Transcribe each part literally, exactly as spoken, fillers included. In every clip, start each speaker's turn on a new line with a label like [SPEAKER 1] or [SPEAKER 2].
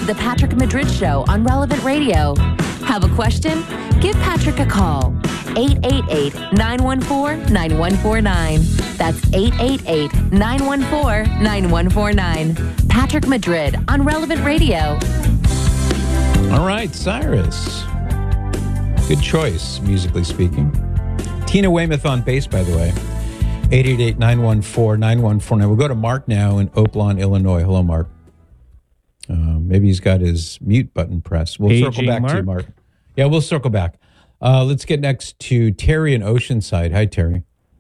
[SPEAKER 1] to the Patrick Madrid Show on Relevant Radio. Have a question? Give Patrick a call. eight eight eight, nine one four, nine one four nine. That's eight eight eight, nine one four, nine one four nine. Patrick Madrid on Relevant Radio.
[SPEAKER 2] All right, Cyrus. Good choice, musically speaking. Tina Weymouth on bass, by the way. eight eight eight, nine one four, nine one four nine. We'll go to Mark now in Oak Lawn, Illinois. Hello, Mark. Uh, maybe he's got his mute button pressed. We'll
[SPEAKER 3] Aging
[SPEAKER 2] circle back
[SPEAKER 3] Mark?
[SPEAKER 2] to you, Mark. Yeah, we'll circle back. Uh, let's get next to Terry in Oceanside. Hi, Terry.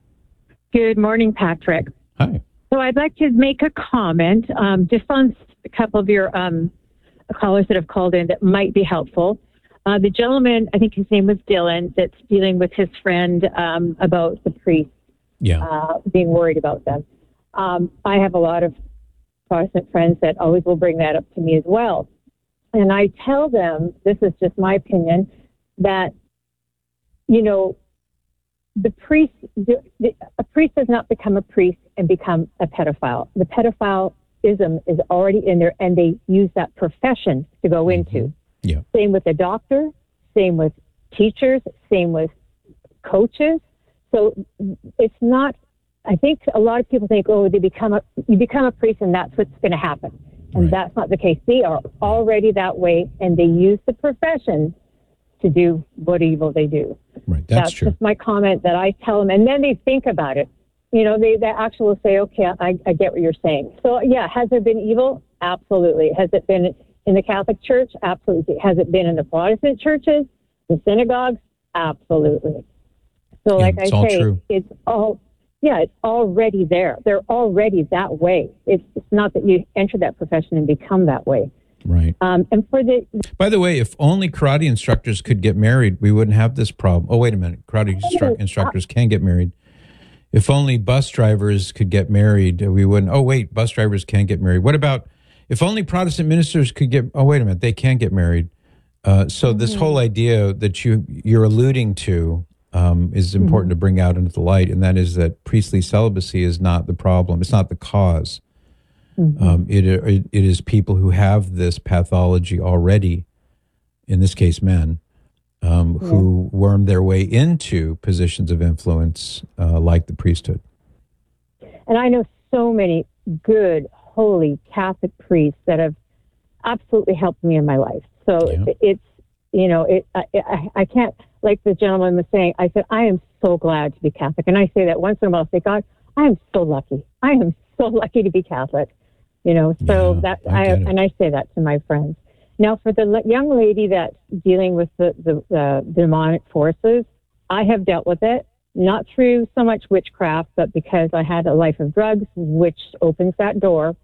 [SPEAKER 4] Good morning, Patrick.
[SPEAKER 2] Hi.
[SPEAKER 4] So I'd like to make a comment um, just on a couple of your um, callers that have called in that might be helpful. Uh, the gentleman, I think his name was Dylan, that's dealing with his friend um, about the priest
[SPEAKER 2] Yeah.
[SPEAKER 4] uh, being worried about them. Um, I have a lot of Protestant friends that always will bring that up to me as well. And I tell them, this is just my opinion, that, you know, the priest, the, the, a priest does not become a priest and become a pedophile. The pedophileism is already in there, and they use that profession to go
[SPEAKER 2] Mm-hmm.
[SPEAKER 4] into.
[SPEAKER 2] Yeah.
[SPEAKER 4] Same with a doctor, same with teachers, same with coaches. So it's not, I think a lot of people think, oh, they become a, you become a priest and that's what's going to happen. And
[SPEAKER 2] Right.
[SPEAKER 4] that's not the case. They are already that way, and they use the profession to do what evil they do.
[SPEAKER 2] Right, that's,
[SPEAKER 4] That's
[SPEAKER 2] true.
[SPEAKER 4] just my comment that I tell them, and then they think about it. You know, they, they actually will say, okay, I, I get what you're saying. So, yeah, has there been evil? Absolutely. Has it been in the Catholic Church? Absolutely. Has it been in the Protestant churches, the synagogues? Absolutely. So,
[SPEAKER 2] Yeah,
[SPEAKER 4] like
[SPEAKER 2] it's
[SPEAKER 4] I
[SPEAKER 2] all
[SPEAKER 4] say,
[SPEAKER 2] true.
[SPEAKER 4] it's all, yeah, it's already there. They're already that way. It's, it's not that you enter that profession and become that way.
[SPEAKER 2] Right.
[SPEAKER 4] Um, and for the,
[SPEAKER 2] By the way, if only karate instructors could get married, we wouldn't have this problem. Oh, wait a minute. Karate instru- instructors can get married. If only bus drivers could get married, we wouldn't. Oh, wait, bus drivers can get married. What about if only Protestant ministers could get, oh, wait a minute, they can get married. Uh, so mm-hmm. this whole idea that you, you're alluding to um, is important mm-hmm. to bring out into the light, and that is that priestly celibacy is not the problem. It's not the cause. Mm-hmm. Um, it, it it is people who have this pathology already, in this case men, um, yeah. who worm their way into positions of influence uh, like the priesthood.
[SPEAKER 4] And I know so many good, holy Catholic priests that have absolutely helped me in my life. So yeah. it's, you know, it I, I, I can't, like the gentleman was saying, I said, I am so glad to be Catholic. And I say that once in a while, I say, God, I am so lucky. I am so lucky to be Catholic. You know, so
[SPEAKER 2] yeah,
[SPEAKER 4] that
[SPEAKER 2] I,
[SPEAKER 4] I and I say that to my friends. Now, for the young lady that's dealing with the, the, the demonic forces, I have dealt with it, not through so much witchcraft, but because I had a life of drugs, which opens that door.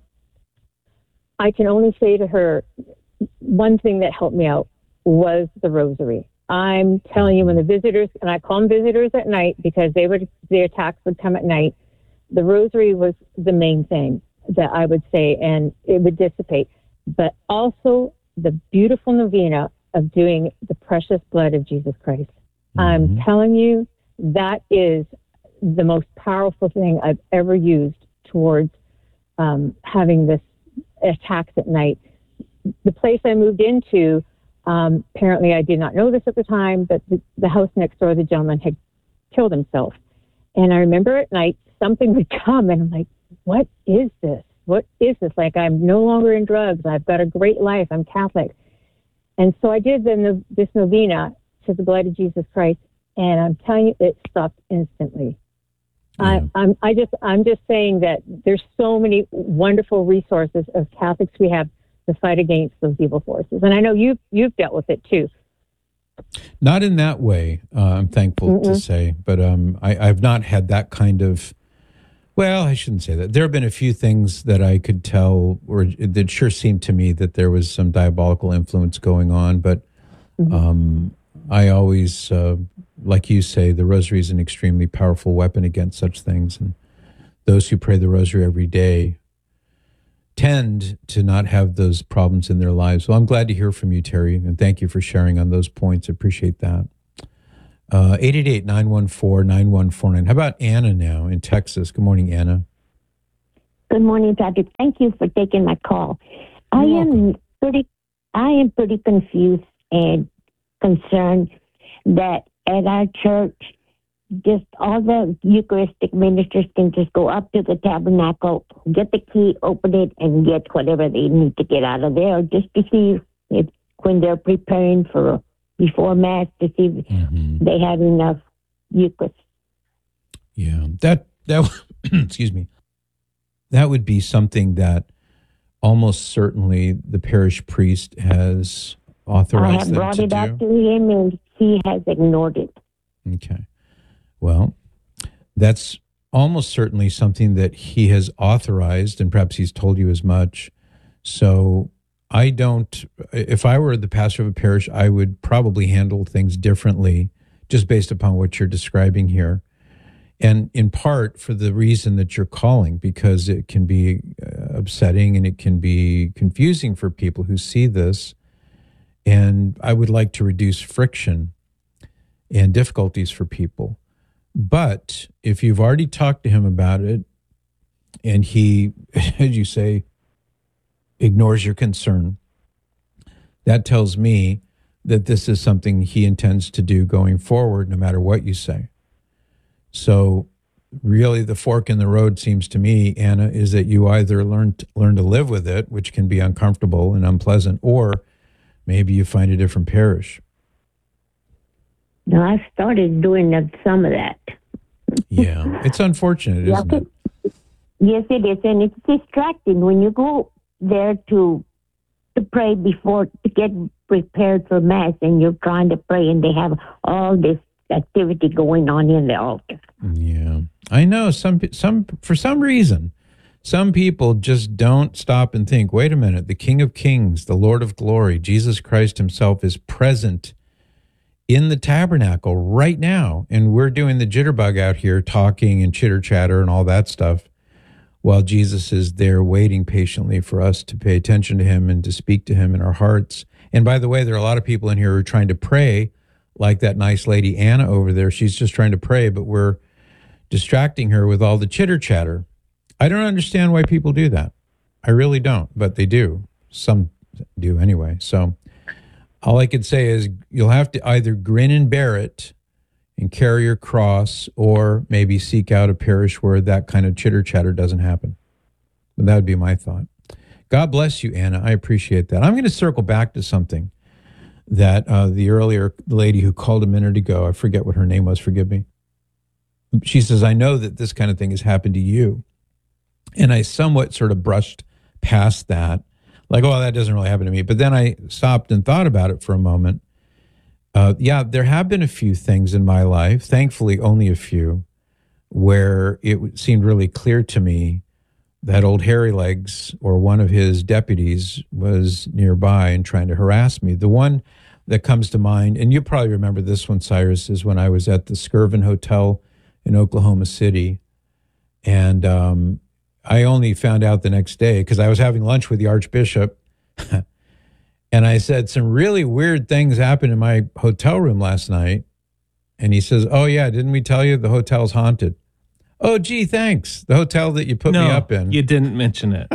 [SPEAKER 4] I can only say to her, one thing that helped me out was the rosary. I'm telling you, when the visitors, and I call them visitors at night because they would, the attacks would come at night, the rosary was the main thing that I would say, and it would dissipate. But also the beautiful novena of doing the precious blood of Jesus Christ. Mm-hmm. I'm telling you, that is the most powerful thing I've ever used towards um, having this attacks at night. The place I moved into, um, apparently I did not know this at the time, but the, the house next door, the gentleman had killed himself. And I remember at night, something would come, and I'm like, what is this? What is this? Like, I'm no longer in drugs. I've got a great life. I'm Catholic. And so I did the, this novena to the blood of Jesus Christ, and I'm telling you, it stopped instantly. Yeah. I, I'm, I just, I'm just saying that there's so many wonderful resources of Catholics we have to fight against those evil forces. And I know you've, you've dealt with it too.
[SPEAKER 2] Not in that way, uh, I'm thankful Mm-mm. to say, but um, I, I've not had that kind of, well, I shouldn't say that. There have been a few things that I could tell, or that sure seemed to me that there was some diabolical influence going on, but mm-hmm. um, I always, uh, like you say, the rosary is an extremely powerful weapon against such things, and those who pray the rosary every day tend to not have those problems in their lives. So I'm glad to hear from you, Terry, and thank you for sharing on those points. I appreciate that. Uh, eight eight eight, nine one four, nine one four nine. How about Anna now in Texas? Good morning, Anna.
[SPEAKER 5] Good morning, Patrick. Thank you for taking my call.
[SPEAKER 2] You're
[SPEAKER 5] I
[SPEAKER 2] welcome.
[SPEAKER 5] am thirty.
[SPEAKER 3] I am pretty confused and concerned that at our church, just all the Eucharistic ministers can just go up to the tabernacle, get the key, open it, and get whatever they need to get out of there, just to see if when they're preparing for before Mass, to see if mm-hmm. they have enough Eucharist.
[SPEAKER 2] Yeah, that that excuse me, that would be something that almost certainly the parish priest has authorized
[SPEAKER 3] I have
[SPEAKER 2] them
[SPEAKER 3] brought
[SPEAKER 2] to
[SPEAKER 3] it
[SPEAKER 2] do.
[SPEAKER 3] up to him, and he has ignored it.
[SPEAKER 2] Okay. Well, that's almost certainly something that he has authorized, and perhaps he's told you as much. So I don't, if I were the pastor of a parish, I would probably handle things differently just based upon what you're describing here. And in part for the reason that you're calling, because it can be upsetting and it can be confusing for people who see this. And I would like to reduce friction and difficulties for people. But if you've already talked to him about it and he, as you say, ignores your concern, that tells me that this is something he intends to do going forward, no matter what you say. So really the fork in the road seems to me, Anna, is that you either learn to, learn to live with it, which can be uncomfortable and unpleasant, or maybe you find a different parish.
[SPEAKER 3] No, I've started doing some of that.
[SPEAKER 2] Yeah, it's unfortunate, isn't
[SPEAKER 3] yeah,
[SPEAKER 2] it?
[SPEAKER 3] Yes, it is, and it's distracting when you go there to to pray before, to get prepared for Mass, and you're trying to pray, and they have all this activity going on in the altar.
[SPEAKER 2] Yeah, I know. Some some for some reason, some people just don't stop and think, wait a minute, the King of Kings, the Lord of Glory, Jesus Christ himself is present in the tabernacle right now. And we're doing the jitterbug out here, talking and chitter chatter and all that stuff, while Jesus is there waiting patiently for us to pay attention to him and to speak to him in our hearts. And by the way, there are a lot of people in here who are trying to pray, like that nice lady Anna over there. She's just trying to pray, but we're distracting her with all the chitter chatter. I don't understand why people do that. I really don't, but they do. Some do anyway. So all I could say is you'll have to either grin and bear it and carry your cross, or maybe seek out a parish where that kind of chitter chatter doesn't happen. But that would be my thought. God bless you, Anna. I appreciate that. I'm going to circle back to something that uh, the earlier lady who called a minute ago, I forget what her name was, forgive me. She says, I know that this kind of thing has happened to you. And I somewhat sort of brushed past that, like, oh, that doesn't really happen to me. But then I stopped and thought about it for a moment. Uh, yeah, there have been a few things in my life, thankfully only a few, where it seemed really clear to me that old Hairy Legs or one of his deputies was nearby and trying to harass me. The one that comes to mind, and you probably remember this one, Cyrus, is when I was at the Skirvin Hotel in Oklahoma City. And um, I only found out the next day because I was having lunch with the Archbishop. And I said, some really weird things happened in my hotel room last night. And he says, oh, yeah, didn't we tell you the hotel's haunted? Oh, gee, thanks. The hotel that you put
[SPEAKER 5] no,
[SPEAKER 2] me up in.
[SPEAKER 5] You didn't mention it.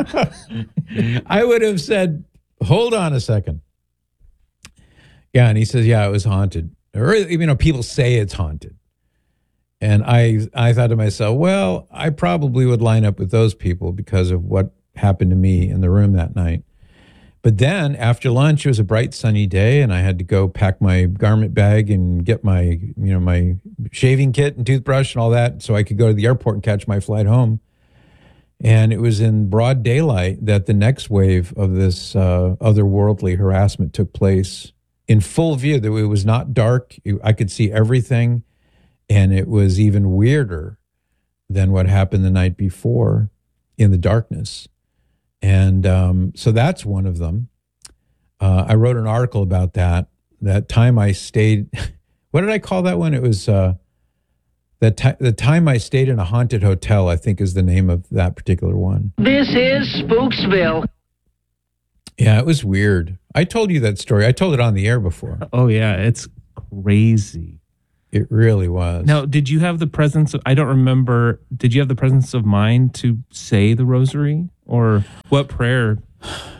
[SPEAKER 2] I would have said, hold on a second. Yeah, and he says, yeah, it was haunted. Or, you know, people say it's haunted. And I, I thought to myself, well, I probably would line up with those people because of what happened to me in the room that night. But then after lunch, it was a bright sunny day, and I had to go pack my garment bag and get my, you know, my shaving kit and toothbrush and all that so I could go to the airport and catch my flight home. And it was in broad daylight that the next wave of this uh, otherworldly harassment took place in full view. It was not dark. I could see everything, and it was even weirder than what happened the night before in the darkness. And um, so that's one of them. Uh, I wrote an article about that. That time I stayed, what did I call that one? It was uh, that ti- the time I stayed in a haunted hotel, I think is the name of that particular one.
[SPEAKER 6] This is Spooksville.
[SPEAKER 2] Yeah, it was weird. I told you that story. I told it on the air before.
[SPEAKER 5] Oh, yeah, it's crazy.
[SPEAKER 2] It really was.
[SPEAKER 5] Now, did you have the presence of, I don't remember, did you have the presence of mind to say the rosary? Or what prayer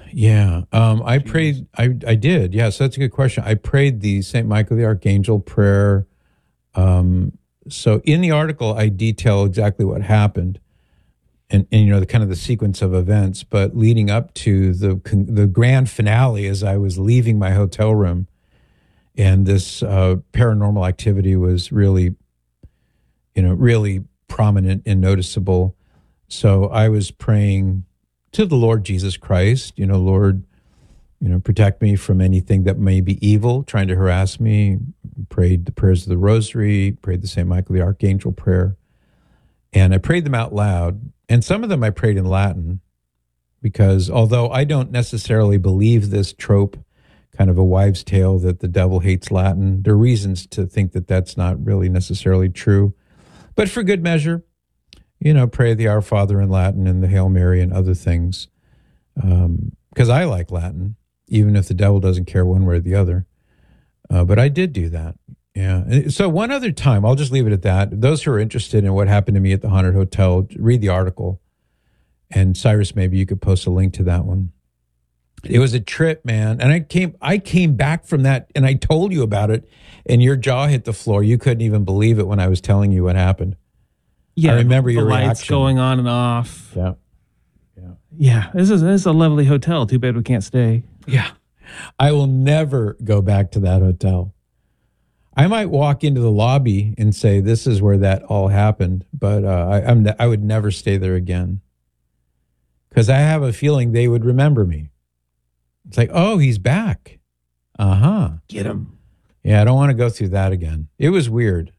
[SPEAKER 2] Yeah, um, I prayed. I I did. Yeah, so that's a good question. I prayed the Saint Michael the Archangel prayer. Um, so in the article, I detail exactly what happened, and, and you know the kind of the sequence of events. But leading up to the the grand finale, as I was leaving my hotel room, and this uh, paranormal activity was really, you know, really prominent and noticeable. So I was praying to the Lord Jesus Christ, you know, Lord, you know, protect me from anything that may be evil, trying to harass me. Prayed the prayers of the Rosary, prayed the Saint Michael the Archangel prayer. And I prayed them out loud. And some of them I prayed in Latin because although I don't necessarily believe this trope, kind of a wives' tale that the devil hates Latin, there are reasons to think that that's not really necessarily true. But for good measure, you know, pray the Our Father in Latin and the Hail Mary and other things. Because um, I like Latin, even if the devil doesn't care one way or the other. Uh, but I did do that. Yeah. So one other time, I'll just leave it at that. Those who are interested in what happened to me at the Haunted Hotel, read the article. And Cyrus, maybe you could post a link to that one. It was a trip, man. And I came I came back from that and I told you about it and your jaw hit the floor. You couldn't even believe it when I was telling you what happened.
[SPEAKER 5] Yeah,
[SPEAKER 2] I remember
[SPEAKER 5] the
[SPEAKER 2] your
[SPEAKER 5] lights
[SPEAKER 2] reaction.
[SPEAKER 5] going on and off.
[SPEAKER 2] Yeah.
[SPEAKER 5] Yeah, this is this is a lovely hotel. Too bad we can't stay.
[SPEAKER 2] Yeah. I will never go back to that hotel. I might walk into the lobby and say, this is where that all happened. But uh, I, I'm, I would never stay there again. Because I have a feeling they would remember me. It's like, oh, he's back. Uh-huh.
[SPEAKER 5] Get him.
[SPEAKER 2] Yeah, I don't want to go through that again. It was weird.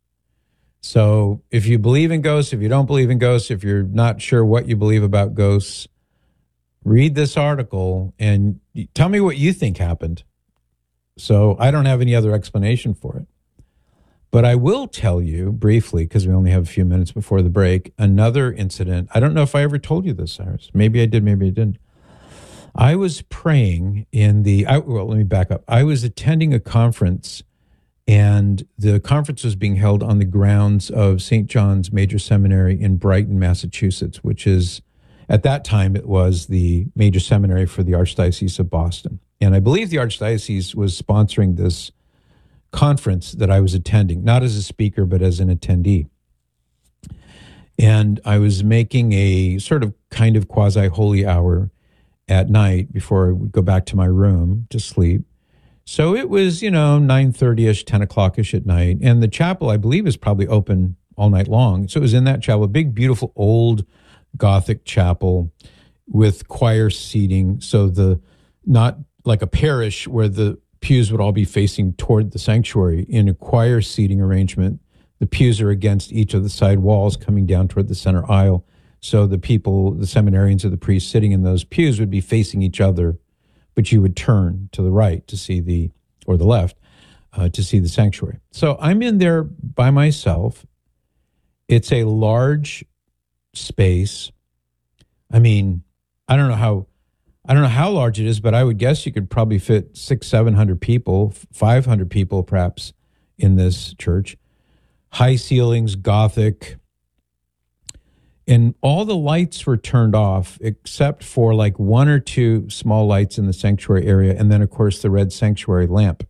[SPEAKER 2] So if you believe in ghosts, if you don't believe in ghosts, if you're not sure what you believe about ghosts, read this article and tell me what you think happened. So I don't have any other explanation for it. But I will tell you briefly, because we only have a few minutes before the break, another incident. I don't know if I ever told you this, Cyrus. Maybe I did, maybe I didn't. I was praying in the, I, well, let me back up. I was attending a conference, and the conference was being held on the grounds of Saint John's Major Seminary in Brighton, Massachusetts, which is, at that time, it was the major seminary for the Archdiocese of Boston. And I believe the Archdiocese was sponsoring this conference that I was attending, not as a speaker, but as an attendee. And I was making a sort of kind of quasi-holy hour at night before I would go back to my room to sleep. So it was, you know, nine thirty-ish, ten o'clock-ish at night. And the chapel, I believe, is probably open all night long. So it was in that chapel, a big, beautiful, old Gothic chapel with choir seating. So the, not like a parish where the pews would all be facing toward the sanctuary. In a choir seating arrangement, the pews are against each of the side walls coming down toward the center aisle. So the people, the seminarians or the priests sitting in those pews would be facing each other, but you would turn to the right to see the, or the left, uh, to see the sanctuary. So I'm in there by myself. It's a large space. I mean, I don't know how, I don't know how large it is, but I would guess you could probably fit six, seven hundred people, five hundred people perhaps in this church. High ceilings, Gothic. And all the lights were turned off except for like one or two small lights in the sanctuary area. And then, of course, the red sanctuary lamp.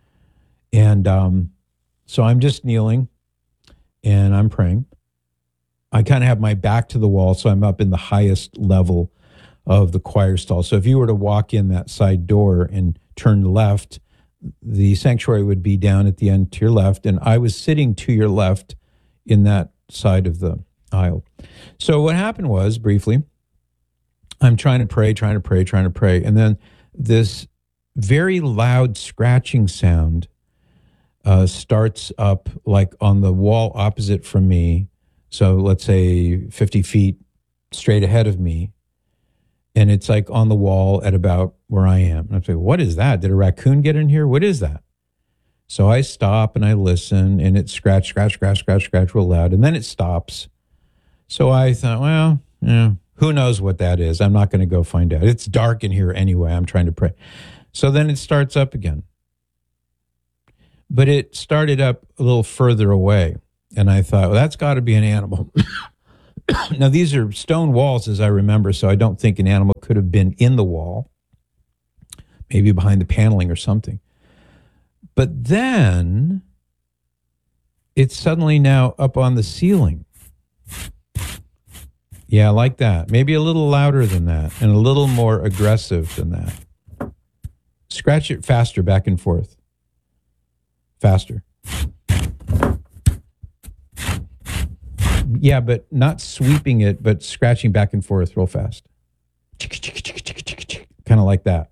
[SPEAKER 2] And um, so I'm just kneeling and I'm praying. I kind of have my back to the wall, so I'm up in the highest level of the choir stall. So if you were to walk in that side door and turn left, the sanctuary would be down at the end to your left. And I was sitting to your left in that side of the aisle. So what happened was, briefly, I'm trying to pray, trying to pray, trying to pray. And then this very loud scratching sound uh, starts up like on the wall opposite from me. So let's say fifty feet straight ahead of me. And it's like on the wall at about where I am. And I'm saying, what is that? Did a raccoon get in here? What is that? So I stop and I listen, and it scratch, scratch, scratch, scratch, scratch real loud. And then it stops. So I thought, well, yeah, who knows what that is? I'm not going to go find out. It's dark in here anyway. I'm trying to pray. So then it starts up again. But it started up a little further away. And I thought, well, that's got to be an animal. Now, these are stone walls, as I remember, so I don't think an animal could have been in the wall, maybe behind the paneling or something. But then it's suddenly now up on the ceiling. Yeah, like that. Maybe a little louder than that and a little more aggressive than that. Scratch it faster, back and forth. Faster. Yeah, but not sweeping it, but scratching back and forth real fast. Kind of like that.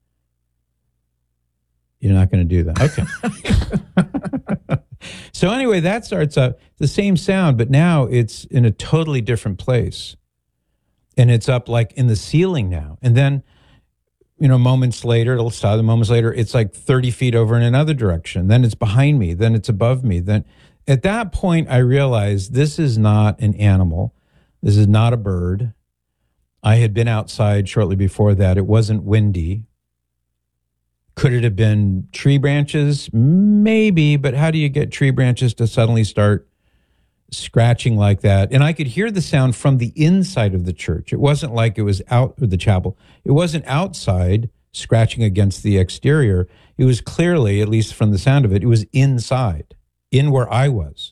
[SPEAKER 2] You're not going to do that. Okay. So anyway, that starts up the same sound, but now it's in a totally different place. And it's up like in the ceiling now. And then, you know, moments later, it'll stop. Moments later, it's like thirty feet over in another direction. Then it's behind me. Then it's above me. Then at that point, I realized this is not an animal. This is not a bird. I had been outside shortly before that. It wasn't windy. Could it have been tree branches? Maybe, but how do you get tree branches to suddenly start scratching like that? And I could hear the sound from the inside of the church. It wasn't like it was out of the chapel. It wasn't outside scratching against the exterior. It was clearly, at least from the sound of it, it was inside, in where I was.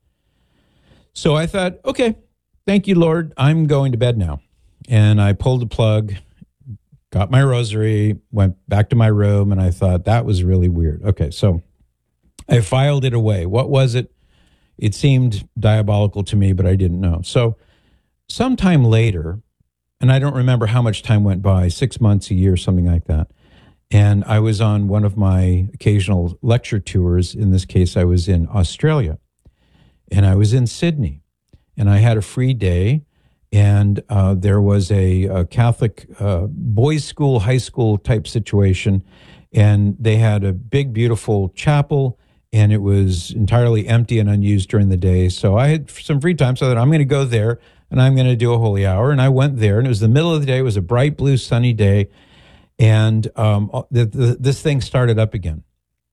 [SPEAKER 2] So I thought, okay, thank you, Lord. I'm going to bed now. And I pulled the plug, got my rosary, went back to my room, and I thought that was really weird. Okay, so I filed it away. What was it? It seemed diabolical to me, but I didn't know. So sometime later, and I don't remember how much time went by, six months, a year, something like that, and I was on one of my occasional lecture tours. In this case, I was in Australia, and I was in Sydney, and I had a free day. And uh, there was a, a Catholic uh, boys' school, high school type situation. And they had a big, beautiful chapel, and it was entirely empty and unused during the day. So I had some free time, so that I'm going to go there and I'm going to do a holy hour. And I went there, and it was the middle of the day. It was a bright blue, sunny day. And um, the, the, this thing started up again,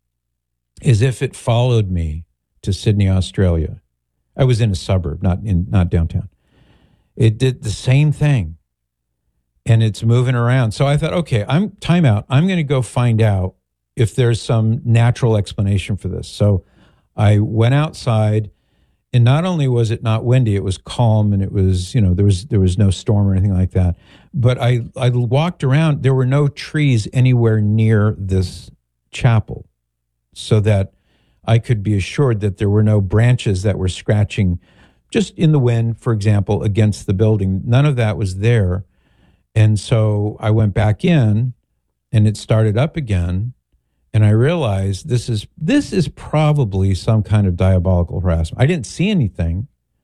[SPEAKER 2] as if it followed me to Sydney, Australia. I was in a suburb, not in not downtown. It did the same thing, and it's moving around. So I thought, okay, I'm time out. I'm going to go find out if there's some natural explanation for this. So I went outside, and not only was it not windy, it was calm, and it was, you know, there was there was no storm or anything like that. But I, I walked around. There were no trees anywhere near this chapel, so that I could be assured that there were no branches that were scratching just in the wind, for example, against the building. None of that was there. And so I went back in, and it started up again. And I realized this is this is probably some kind of diabolical harassment. I didn't see anything,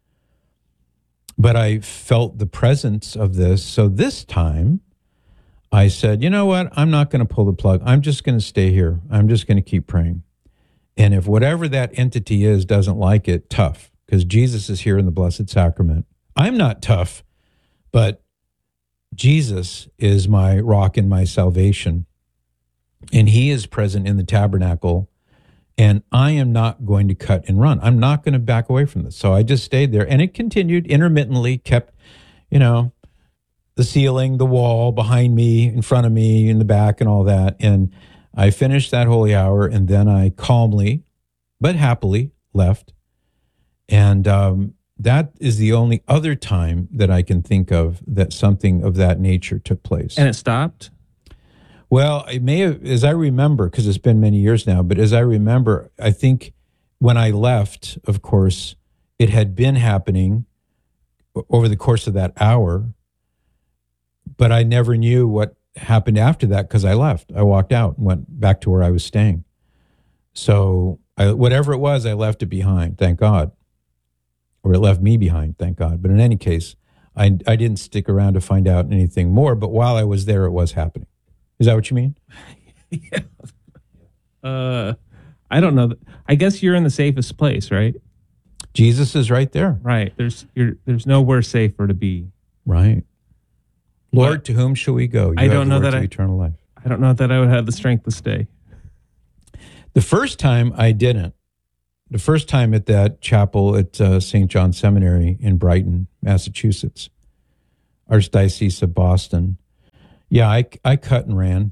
[SPEAKER 2] but I felt the presence of this. So this time I said, you know what? I'm not going to pull the plug. I'm just going to stay here. I'm just going to keep praying. And if whatever that entity is doesn't like it, tough. Because Jesus is here in the Blessed Sacrament. I'm not tough, but Jesus is my rock and my salvation. And he is present in the tabernacle. And I am not going to cut and run. I'm not going to back away from this. So I just stayed there. And it continued intermittently, kept, you know, the ceiling, the wall behind me, in front of me, in the back, and all that. And I finished that holy hour. And then I calmly, but happily, left. And um, that is the only other time that I can think of that something of that nature took place.
[SPEAKER 5] And it stopped?
[SPEAKER 2] Well, it may have, as I remember, because it's been many years now, but as I remember, I think when I left, of course, it had been happening over the course of that hour, but I never knew what happened after that because I left. I walked out and went back to where I was staying. So I, whatever it was, I left it behind, thank God. Or it left me behind, thank God. But in any case, I, I didn't stick around to find out anything more, but while I was there, it was happening. Is that what you mean?
[SPEAKER 5] Yeah. Uh, I don't know. I guess you're in the safest place, right?
[SPEAKER 2] Jesus is right there.
[SPEAKER 5] Right. There's you're, there's nowhere safer to be.
[SPEAKER 2] Right. Lord,
[SPEAKER 5] But
[SPEAKER 2] to whom shall we go? You
[SPEAKER 5] I don't
[SPEAKER 2] have the
[SPEAKER 5] know
[SPEAKER 2] words
[SPEAKER 5] that
[SPEAKER 2] of
[SPEAKER 5] I-
[SPEAKER 2] eternal life.
[SPEAKER 5] I don't know that I would have the strength to stay.
[SPEAKER 2] The first time I didn't. The first time at that chapel at uh, Saint John Seminary in Brighton, Massachusetts, Archdiocese of Boston. Yeah, I, I cut and ran.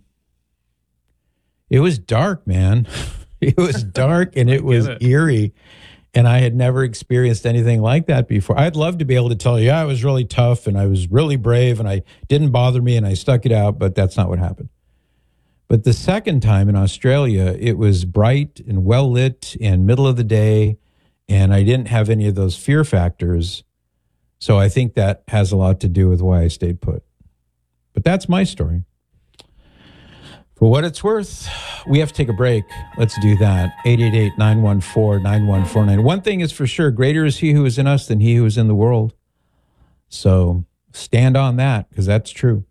[SPEAKER 2] It was dark, man. It was dark and it was it. eerie. And I had never experienced anything like that before. I'd love to be able to tell you, yeah, I was really tough and I was really brave and I didn't bother me and I stuck it out, but that's not what happened. But the second time in Australia, it was bright and well lit and middle of the day, and I didn't have any of those fear factors. So I think that has a lot to do with why I stayed put. But that's my story. For what it's worth, we have to take a break. Let's do that. eight eight eight, nine one four, nine one four nine. One thing is for sure, greater is he who is in us than he who is in the world. So stand on that, because that's true.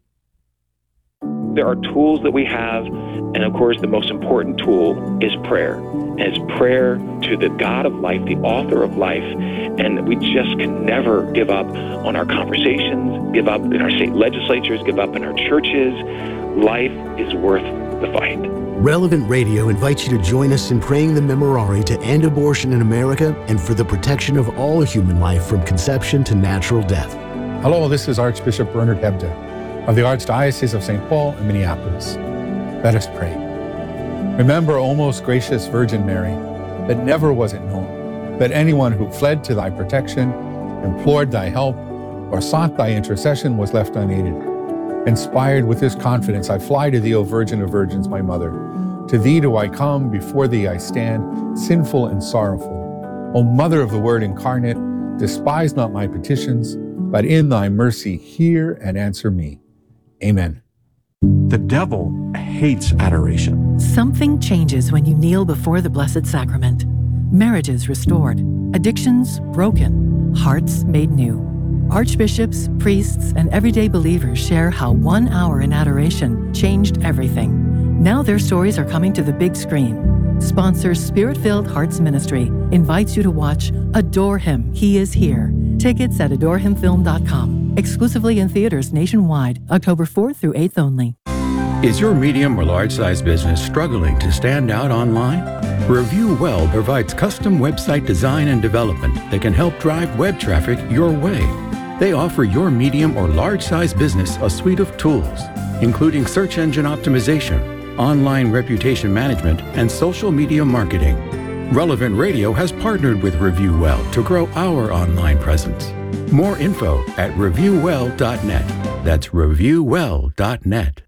[SPEAKER 7] There are tools that we have, and of course the most important tool is prayer. And it's prayer to the God of life, the author of life, and we just can never give up on our conversations, give up in our state legislatures, give up in our churches. Life is worth the fight.
[SPEAKER 8] Relevant Radio invites you to join us in praying the Memorare to end abortion in America and for the protection of all human life from conception to natural death.
[SPEAKER 9] Hello, this is Archbishop Bernard Hebda of the Archdiocese of Saint Paul in Minneapolis. Let us pray. Remember, O most gracious Virgin Mary, that never was it known that anyone who fled to thy protection, implored thy help, or sought thy intercession was left unaided. Inspired with this confidence, I fly to thee, O Virgin of Virgins, my mother. To thee do I come, before thee I stand, sinful and sorrowful. O Mother of the Word incarnate, despise not my petitions, but in thy mercy hear and answer me. Amen.
[SPEAKER 10] The devil hates adoration.
[SPEAKER 11] Something changes when you kneel before the Blessed Sacrament. Marriages restored, addictions broken, hearts made new. Archbishops, priests, and everyday believers share how one hour in adoration changed everything. Now their stories are coming to the big screen. Sponsor Spirit-Filled Hearts Ministry invites you to watch Adore Him, He Is Here. Tickets at adore him film dot com. Exclusively in theaters nationwide, October fourth through eighth only.
[SPEAKER 12] Is your medium or large-size business struggling to stand out online? Review Well provides custom website design and development that can help drive web traffic your way. They offer your medium or large-size business a suite of tools, including search engine optimization, online reputation management, and social media marketing. Relevant Radio has partnered with Review Well to grow our online presence. More info at review well dot net. That's review well dot net.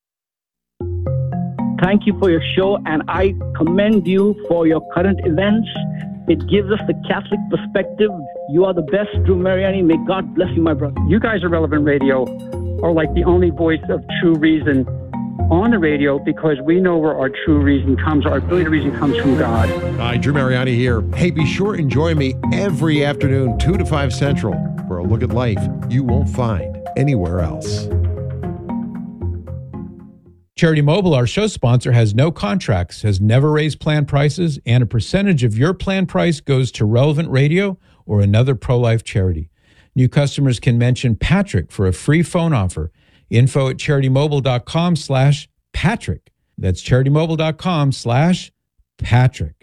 [SPEAKER 13] Thank you for your show, and I commend you for your current events. It gives us the Catholic perspective. You are the best, Drew Mariani. May God bless you, my brother.
[SPEAKER 14] You guys at Relevant Radio are like the only voice of true reason on the radio, because we know where our true reason comes. Our ability to reason comes from God.
[SPEAKER 10] Hi, Drew Mariani here. Hey, be sure and join me every afternoon, two to five Central, for a look at life you won't find anywhere else.
[SPEAKER 2] Charity Mobile, our show sponsor, has no contracts, has never raised plan prices, and a percentage of your plan price goes to Relevant Radio or another pro-life charity. New customers can mention Patrick for a free phone offer. Info at charitymobile.com slash Patrick. That's charitymobile.com slash Patrick.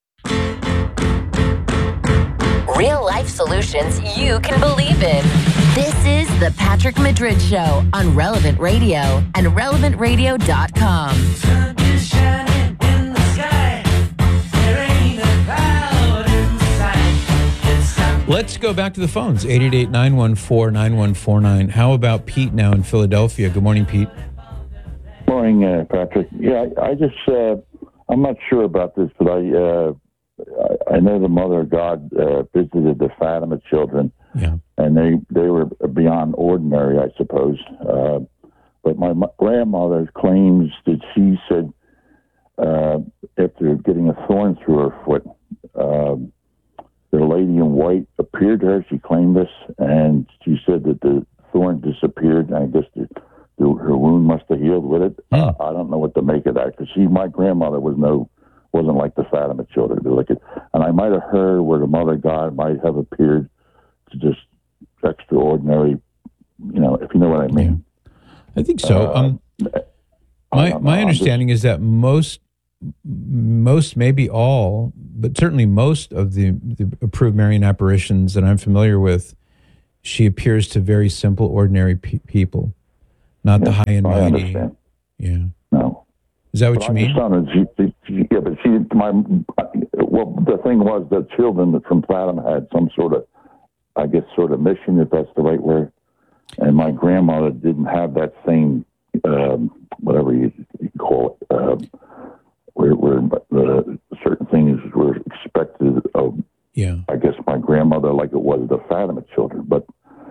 [SPEAKER 1] Real life solutions you can believe in. This is the Patrick Madrid Show on Relevant Radio and relevant radio dot com. Sun is shining in the sky. There ain't a cloud in sight.
[SPEAKER 2] Let's go back to the phones. eight eight eight, nine one four, nine one four nine. How about Pete now in Philadelphia? Good morning, Pete.
[SPEAKER 15] Morning, uh, Patrick. Yeah, I, I just, uh, I'm not sure about this, but I, uh, I, I know the Mother of God uh, visited the Fatima children.
[SPEAKER 2] Yeah.
[SPEAKER 15] And they, they were beyond ordinary, I suppose. Uh, but my, my grandmother claims that she said, uh, after getting a thorn through her foot, uh, the lady in white appeared to her. She claimed this, and she said that the thorn disappeared, and I guess the, the, her wound must have healed with it.
[SPEAKER 2] Mm.
[SPEAKER 15] Uh, I don't know what to make of that, because she, my grandmother, was no, wasn't like the Fatima children. They were like it, and I might have heard where the Mother of God might have appeared to just extraordinary, you know, if you know what I mean.
[SPEAKER 2] I think so. Uh, um, my my understanding just, is that most, most maybe all but certainly most of the, the approved Marian apparitions that I'm familiar with, she appears to very simple, ordinary pe- people, not yes, the high and
[SPEAKER 15] I
[SPEAKER 2] mighty.
[SPEAKER 15] Understand.
[SPEAKER 2] Yeah.
[SPEAKER 15] No.
[SPEAKER 2] Is that what
[SPEAKER 15] but
[SPEAKER 2] you mean?
[SPEAKER 15] Son, she, she, yeah, but she, my, well, the thing was the children from Fatima had some sort of, I guess, sort of mission, if that's the right word. And my grandmother didn't have that same, um, whatever you, you call it, um, where, where uh, certain things were expected of,
[SPEAKER 2] yeah.
[SPEAKER 15] I guess, my grandmother, like it was the Fatima children. But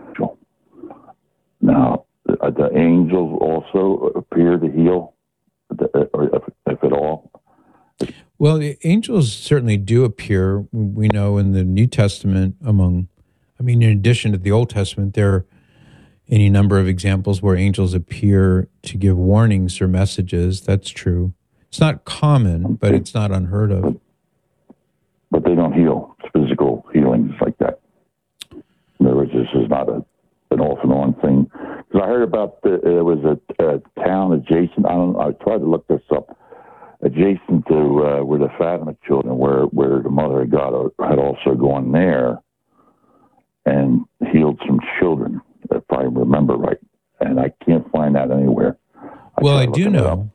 [SPEAKER 15] now, the, the angels also appear to heal, or if, if at all.
[SPEAKER 2] Well, the angels certainly do appear. We know in the New Testament, among, I mean, in addition to the Old Testament, there are any number of examples where angels appear to give warnings or messages. That's true. It's not common, but it's not unheard of.
[SPEAKER 15] But they don't heal physical healings like that. In other words, this is not a an off and on thing. Because I heard about the, there was a, a town adjacent. I don't. I tried to look this up. Adjacent to uh, where the Fatima children, where where the Mother of God had also gone there and healed some children, if I remember right. And I can't find that anywhere. I
[SPEAKER 2] well, I do know.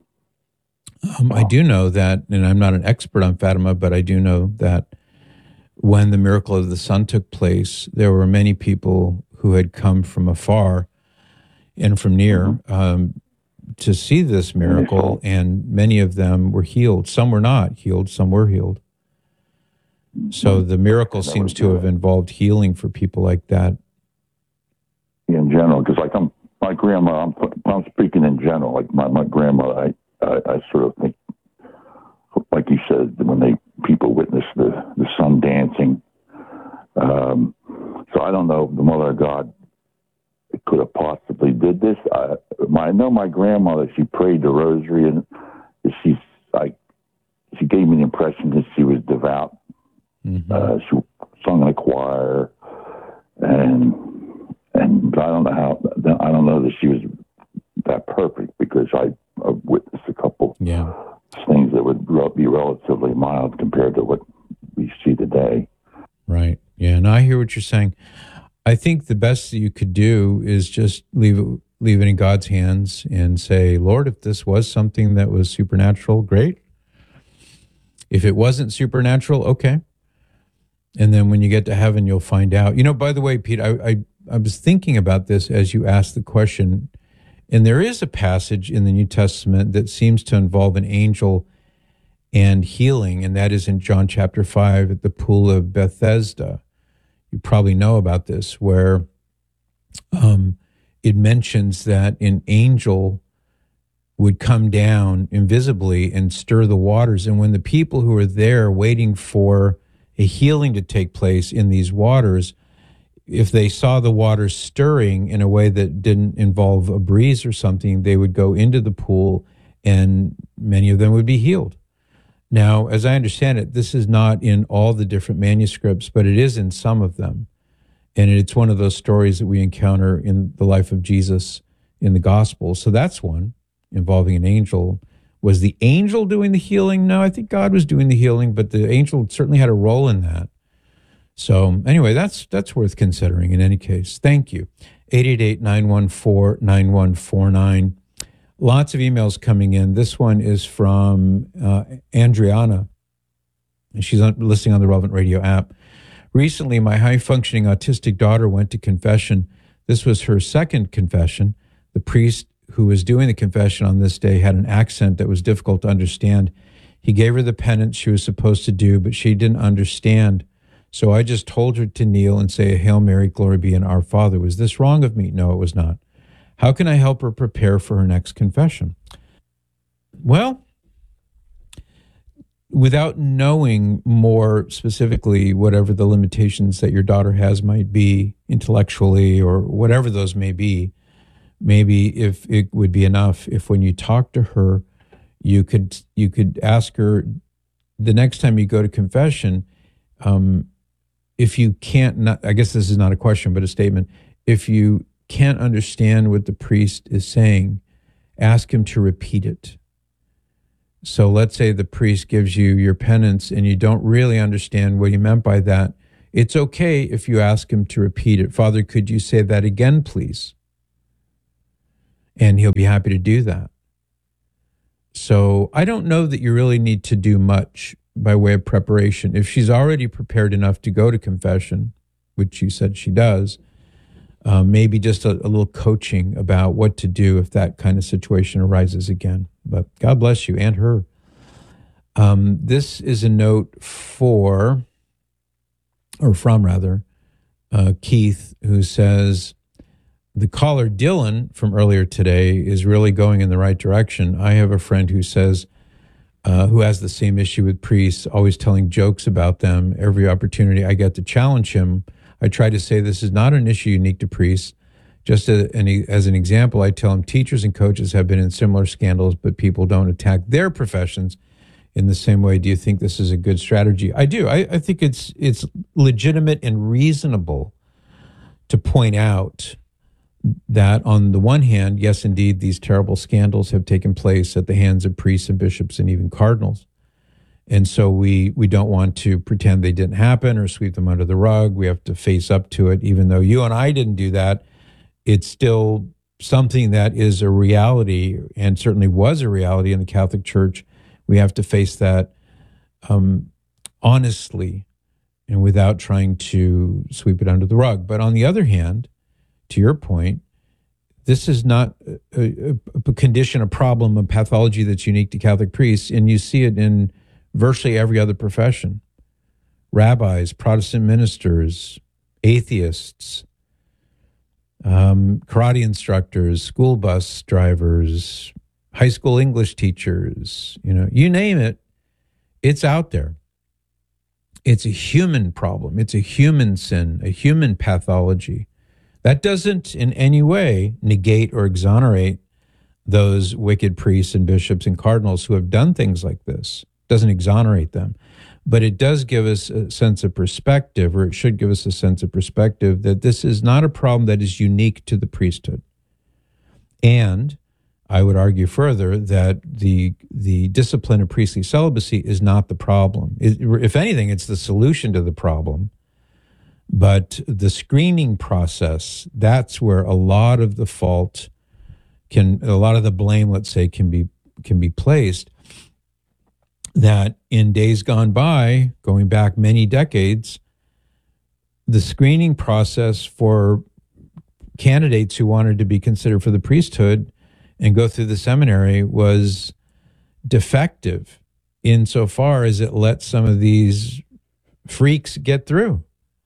[SPEAKER 2] Um, I do know that, and I'm not an expert on Fatima, but I do know that when the miracle of the sun took place, there were many people who had come from afar and from near mm-hmm. um, to see this miracle, and many of them were healed. Some were not healed, some were healed. So the miracle seems to have involved healing for people like that.
[SPEAKER 15] In general, because like I'm, my grandma, I'm, I'm speaking in general, like my, my grandmother, I, I, I sort of think, like you said, when they people witness the, the sun dancing. Um, so I don't know if the Mother of God could have possibly did this. I, my, I know my grandmother, she prayed the rosary, and she, I, she gave me the impression that she was devout. Mm-hmm. Uh, she sung in a choir, and and I don't know how. I don't know that she was that perfect, because I, I've witnessed a couple
[SPEAKER 2] yeah.
[SPEAKER 15] things that would be relatively mild compared to what we see today.
[SPEAKER 2] Right. Yeah. And I hear what you're saying. I think the best that you could do is just leave it, leave it in God's hands and say, Lord, if this was something that was supernatural, great. If it wasn't supernatural, okay. And then when you get to heaven, you'll find out. You know, by the way, Pete, I, I, I was thinking about this as you asked the question, and there is a passage in the New Testament that seems to involve an angel and healing, and that is in John chapter five at the pool of Bethesda. You probably know about this, where um, it mentions that an angel would come down invisibly and stir the waters. And when the people who are there waiting for a healing to take place in these waters, if they saw the waters stirring in a way that didn't involve a breeze or something, they would go into the pool and many of them would be healed. Now, as I understand it, this is not in all the different manuscripts, but it is in some of them. And it's one of those stories that we encounter in the life of Jesus in the gospel. So that's one involving an angel. Was the angel doing the healing? No, I think God was doing the healing, but the angel certainly had a role in that. So anyway, that's that's worth considering in any case. Thank you. eight eight eight, nine one four, nine one four nine. Lots of emails coming in. This one is from uh, Andriana, and she's on, listening on the Relevant Radio app. Recently, my high-functioning autistic daughter went to confession. This was her second confession. The priest who was doing the confession on this day had an accent that was difficult to understand. He gave her the penance she was supposed to do, but she didn't understand. So I just told her to kneel and say a Hail Mary, glory be, and Our Father. Was this wrong of me? No, it was not. How can I help her prepare for her next confession? Well, without knowing more specifically whatever the limitations that your daughter has might be intellectually or whatever those may be, maybe if it would be enough if when you talk to her, you could you could ask her the next time you go to confession, um, if you can't, not, I guess this is not a question, but a statement, if you can't understand what the priest is saying, ask him to repeat it. So let's say the priest gives you your penance and you don't really understand what he meant by that. It's okay if you ask him to repeat it. Father, could you say that again, please? And he'll be happy to do that. So I don't know that you really need to do much by way of preparation. If she's already prepared enough to go to confession, which you said she does, uh, maybe just a, a little coaching about what to do if that kind of situation arises again. But God bless you and her. Um, this is a note for, or from rather, uh, Keith, who says, the caller Dylan from earlier today is really going in the right direction. I have a friend who says, uh, who has the same issue with priests, always telling jokes about them. Every opportunity I get to challenge him, I try to say this is not an issue unique to priests. Just a, an, as an example, I tell him teachers and coaches have been in similar scandals, but people don't attack their professions in the same way. Do you think this is a good strategy? I do. I, I think it's it's legitimate and reasonable to point out that on the one hand, yes, indeed, these terrible scandals have taken place at the hands of priests and bishops and even cardinals. And so we we don't want to pretend they didn't happen or sweep them under the rug. We have to face up to it. Even though you and I didn't do that, it's still something that is a reality and certainly was a reality in the Catholic Church. We have to face that um, honestly and without trying to sweep it under the rug. But on the other hand, to your point, this is not a, a, a condition, a problem, a pathology that's unique to Catholic priests, and you see it in virtually every other profession. Rabbis, Protestant ministers, atheists, um, karate instructors, school bus drivers, high school English teachers, you know, you name it, it's out there. It's a human problem. It's a human sin, a human pathology. That doesn't in any way negate or exonerate those wicked priests and bishops and cardinals who have done things like this. It doesn't exonerate them. But it does give us a sense of perspective, or it should give us a sense of perspective, that this is not a problem that is unique to the priesthood. And I would argue further that the the discipline of priestly celibacy is not the problem. It, if anything, it's the solution to the problem. But the screening process, that's where a lot of the fault can, a lot of the blame, let's say, can be can be placed. That in days gone by, going back many decades, the screening process for candidates who wanted to be considered for the priesthood and go through the seminary was defective insofar as it let some of these freaks get through.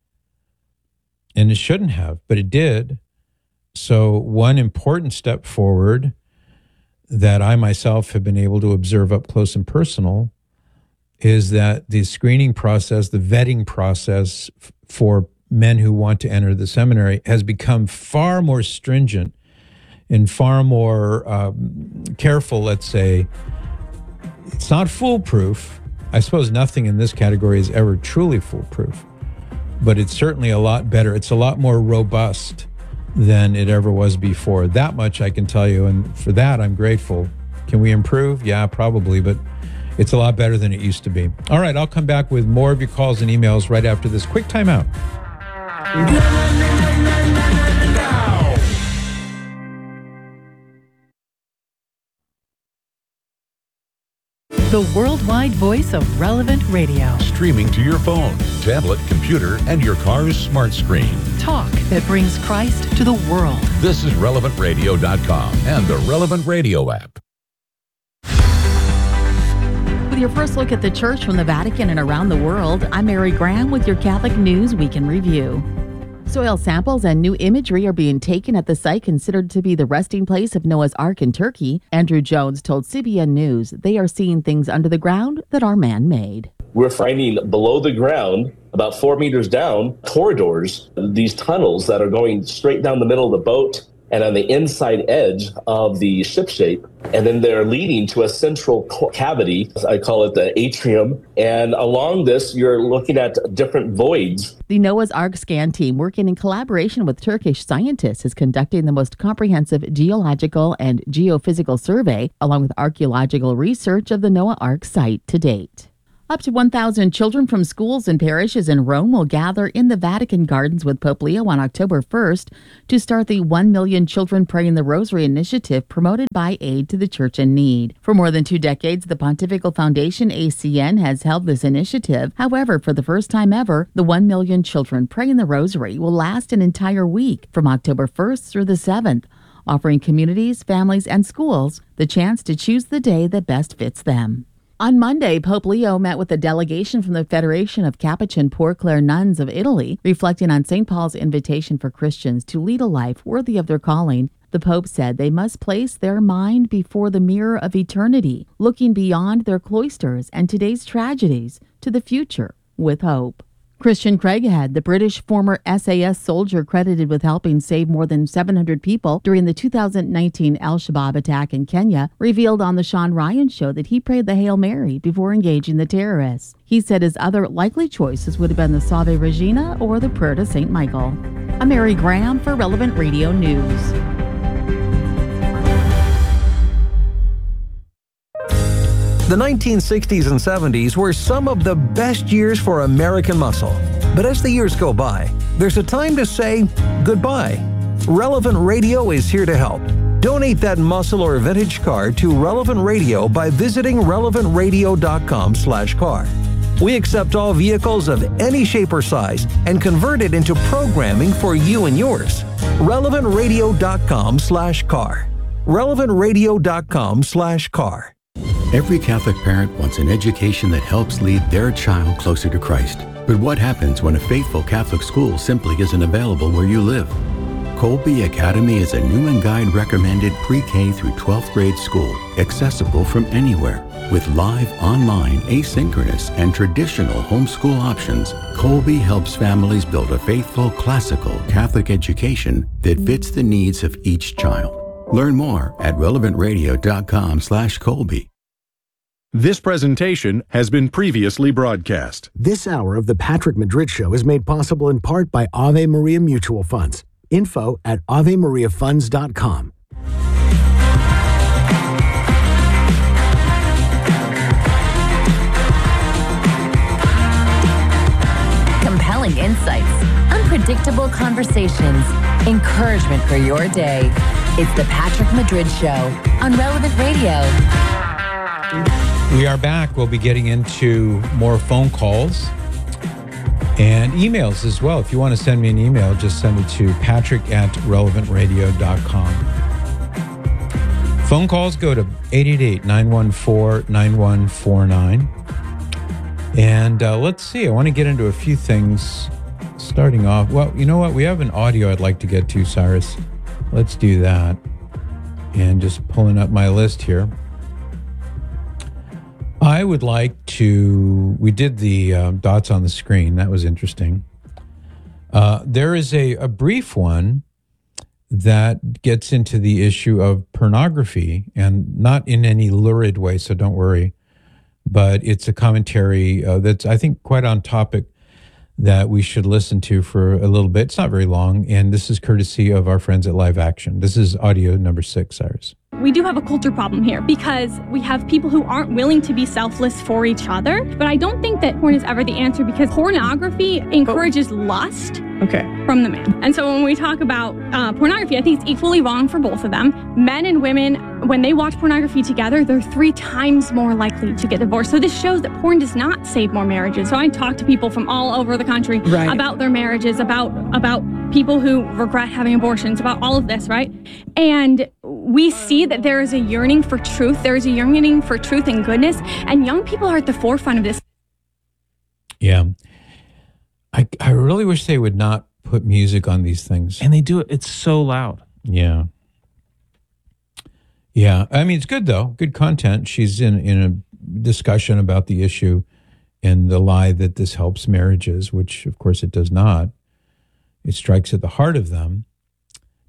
[SPEAKER 2] And it shouldn't have, but it did. So one important step forward that I myself have been able to observe up close and personal is that the screening process, the vetting process f- for men who want to enter the seminary has become far more stringent and far more um, careful, let's say. It's not foolproof. I suppose nothing in this category is ever truly foolproof. But it's certainly a lot better. It's a lot more robust than it ever was before. That much I can tell you, and for that I'm grateful. Can we improve? Yeah, probably, but it's a lot better than it used to be. All right, I'll come back with more of your calls and emails right after this quick timeout.
[SPEAKER 11] The worldwide voice of Relevant Radio.
[SPEAKER 16] Streaming to your phone, tablet, computer, and your car's smart screen.
[SPEAKER 11] Talk that brings Christ to the world.
[SPEAKER 16] This is relevant radio dot com and the Relevant Radio app.
[SPEAKER 17] With your first look at the church from the Vatican and around the world, I'm Mary Graham with your Catholic News Week in Review. Soil samples and new imagery are being taken at the site considered to be the resting place of Noah's Ark in Turkey. Andrew Jones told C B N News they are seeing things under the ground that are man-made.
[SPEAKER 18] We're finding below the ground, about four meters down, corridors, these tunnels that are going straight down the middle of the boat and on the inside edge of the ship shape. And then they're leading to a central cavity. I call it the atrium. And along this, you're looking at different voids.
[SPEAKER 17] The Noah's Ark scan team, working in collaboration with Turkish scientists, is conducting the most comprehensive geological and geophysical survey, along with archaeological research of the Noah Ark site to date. Up to one thousand children from schools and parishes in Rome will gather in the Vatican Gardens with Pope Leo on October first to start the one million Children Praying the Rosary initiative promoted by Aid to the Church in Need. For more than two decades, the Pontifical Foundation, A C N, has held this initiative. However, for the first time ever, the one million Children Praying the Rosary will last an entire week from October first through the seventh, offering communities, families, and schools the chance to choose the day that best fits them. On Monday, Pope Leo met with a delegation from the Federation of Capuchin Poor Clare Nuns of Italy, reflecting on Saint Paul's invitation for Christians to lead a life worthy of their calling. The Pope said they must place their mind before the mirror of eternity, looking beyond their cloisters and today's tragedies to the future with hope. Christian Craighead, the British former S A S soldier credited with helping save more than seven hundred people during the two thousand nineteen Al-Shabaab attack in Kenya, revealed on the Sean Ryan Show that he prayed the Hail Mary before engaging the terrorists. He said his other likely choices would have been the Salve Regina or the Prayer to Saint Michael. I'm Mary Graham for Relevant Radio News.
[SPEAKER 19] The nineteen sixties and seventies were some of the best years for American muscle. But as the years go by, there's a time to say goodbye. Relevant Radio is here to help. Donate that muscle or vintage car to Relevant Radio by visiting relevant radio dot com slash car. We accept all vehicles of any shape or size and convert it into programming for you and yours. relevant radio dot com slash car. relevant radio dot com slash car.
[SPEAKER 12] Every Catholic parent wants an education that helps lead their child closer to Christ. But what happens when a faithful Catholic school simply isn't available where you live? Colby Academy is a Newman Guide recommended pre-K through twelfth grade school, accessible from anywhere. With live, online, asynchronous, and traditional homeschool options, Colby helps families build a faithful, classical Catholic education that fits the needs of each child. Learn more at relevant radio dot com slash Colby.
[SPEAKER 20] This presentation has been previously broadcast.
[SPEAKER 8] This hour of the Patrick Madrid Show is made possible in part by Ave Maria Mutual Funds. Info at ave maria funds dot com.
[SPEAKER 1] Compelling insights, unpredictable conversations, encouragement for your day. It's the Patrick Madrid Show on Relevant Radio.
[SPEAKER 2] We are back. We'll be getting into more phone calls and emails as well. If you want to send me an email, just send it to patrick at relevant radio dot com. Phone calls go to eight eight eight, nine one four, nine one four nine. And uh, let's see, I want to get into a few things starting off. Well, you know what? We have an audio I'd like to get to, Cyrus. Let's do that. And just pulling up my list here. I would like to, we did the uh, dots on the screen. That was interesting. Uh, there is a, a brief one that gets into the issue of pornography, and not in any lurid way, so don't worry. But it's a commentary uh, that's, I think, quite on topic that we should listen to for a little bit. It's not very long, and this is courtesy of our friends at Live Action. This is audio number six, Cyrus.
[SPEAKER 21] We do have a culture problem here because we have people who aren't willing to be selfless for each other. But I don't think that porn is ever the answer, because pornography encourages lust okay. from the man. And so when we talk about uh, pornography, I think it's equally wrong for both of them. Men and women, when they watch pornography together, they're three times more likely to get divorced. So this shows that porn does not save more marriages. So I talk to people from all over the country right. about their marriages, about about people who regret having abortions, about all of this, right? And we see that there is a yearning for truth. There is a yearning for truth and goodness, and young people are at the forefront of this.
[SPEAKER 2] Yeah. I I really wish they would not put music on these things.
[SPEAKER 5] And they do it. It's so loud.
[SPEAKER 2] Yeah. Yeah. I mean, it's good, though. Good content. She's in, in a discussion about the issue and the lie that this helps marriages, which, of course, it does not. It strikes at the heart of them.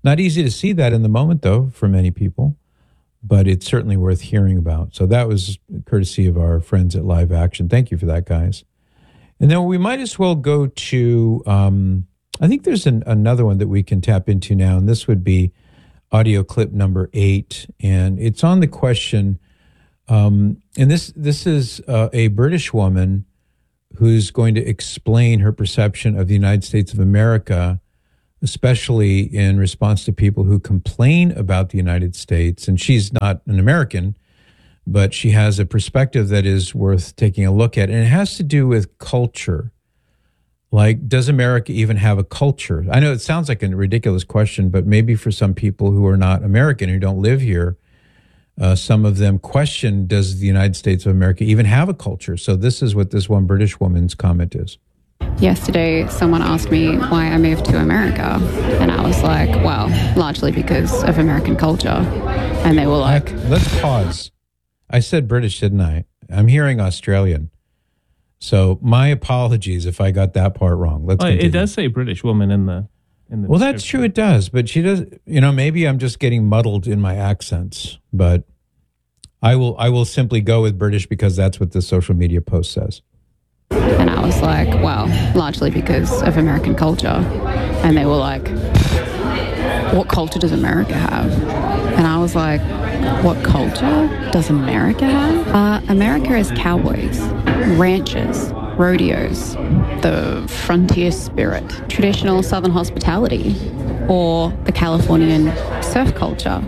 [SPEAKER 2] Not easy to see that in the moment, though, for many people, but it's certainly worth hearing about. So that was courtesy of our friends at Live Action. Thank you for that, guys. And then we might as well go to, um, I think there's an, another one that we can tap into now, and this would be audio clip number eight. And it's on the question, um, and this, this is uh, a British woman who's going to explain her perception of the United States of America, especially in response to people who complain about the United States. And she's not an American, but she has a perspective that is worth taking a look at. And it has to do with culture. Like, does America even have a culture? I know it sounds like a ridiculous question, but maybe for some people who are not American, who don't live here, uh, some of them question, does the United States of America even have a culture? So this is what this one British woman's comment is.
[SPEAKER 4] Yesterday, someone asked me why I moved to America, and I was like, well, largely because of American culture. And they were like...
[SPEAKER 2] Let's pause. I said British, didn't I? I'm hearing Australian. So my apologies if I got that part wrong. Let's
[SPEAKER 5] Well,
[SPEAKER 2] continue.
[SPEAKER 5] it does say British woman in the in the
[SPEAKER 2] Well, that's true, it does. But she does, you know, maybe I'm just getting muddled in my accents, but I will I will simply go with British because that's what the social media post says.
[SPEAKER 4] And I was like, well, largely because of American culture. And they were like, what culture does America have? And I was like, what culture does America have? Uh, America has cowboys, ranches, rodeos, the frontier spirit, traditional Southern hospitality, or the Californian surf culture,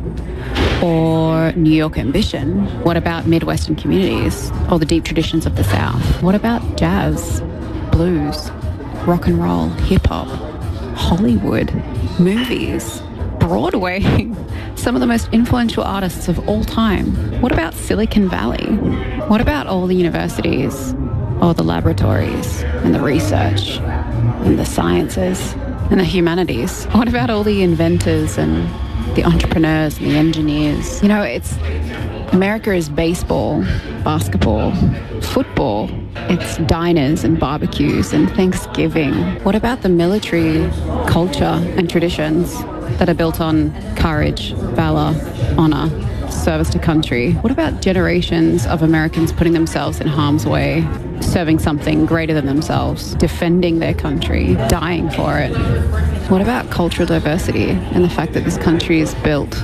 [SPEAKER 4] or New York ambition. What about Midwestern communities or the deep traditions of the South? What about jazz, blues, rock and roll, hip hop, Hollywood, movies, Broadway, some of the most influential artists of all time? What about Silicon Valley? What about all the universities, all the laboratories, and the research, and the sciences, and the humanities? What about all the inventors and the entrepreneurs and the engineers? You know, it's America is baseball, basketball, football. It's diners and barbecues and Thanksgiving. What about the military culture and traditions that are built on courage, valor, honor, service to country? What about generations of Americans putting themselves in harm's way, serving something greater than themselves, defending their country, dying for it? What about cultural diversity and the fact that this country is built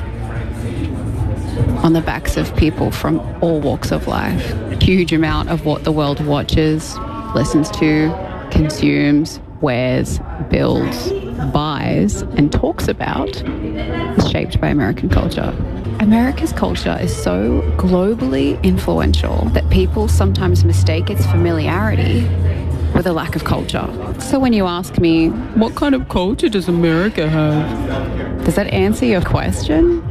[SPEAKER 4] on the backs of people from all walks of life? A huge amount of what the world watches, listens to, consumes, wears, builds, buys, and talks about is shaped by American culture. America's culture is so globally influential that people sometimes mistake its familiarity with a lack of culture. So when you ask me, what kind of culture does America have? Does that answer your question?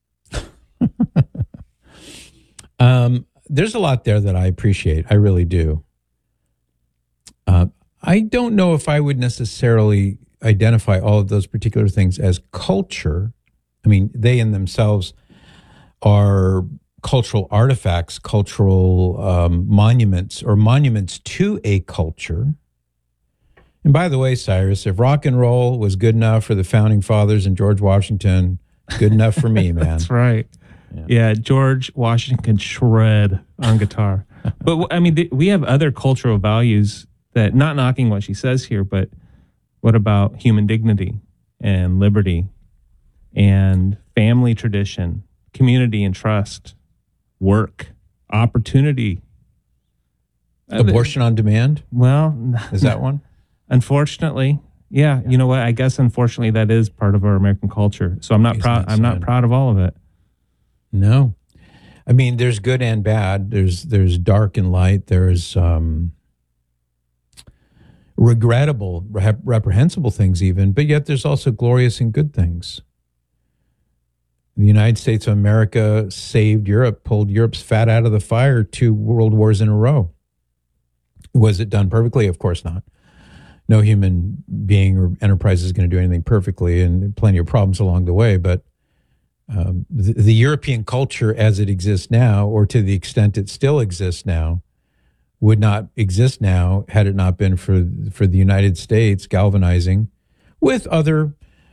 [SPEAKER 2] Um, there's a lot there that I appreciate. I really do. Uh, I don't know if I would necessarily identify all of those particular things as culture. I mean, they in themselves are cultural artifacts, cultural um, monuments, or monuments to a culture. And by the way, Cyrus, if rock and roll was good enough for the founding fathers and George Washington, good enough for me, man.
[SPEAKER 5] That's right. Yeah. yeah, George Washington can shred on guitar. But I mean, th- we have other cultural values that, not knocking what she says here, but what about human dignity and liberty and family tradition, community and trust, work, opportunity?
[SPEAKER 2] Abortion on demand?
[SPEAKER 5] Well,
[SPEAKER 2] is that one?
[SPEAKER 5] Unfortunately, yeah. You know what? I guess unfortunately that is part of our American culture. So I'm not proud. I'm not proud of all of it.
[SPEAKER 2] No, I mean, there's good and bad. There's there's dark and light. There's um, regrettable, rep- reprehensible things even, but yet there's also glorious and good things. The United States of America saved Europe, pulled Europe's fat out of the fire two world wars in a row. Was it done perfectly? Of course not. No human being or enterprise is going to do anything perfectly, and plenty of problems along the way, but Um, the, the European culture as it exists now, or to the extent it still exists now, would not exist now had it not been for for the United States galvanizing with other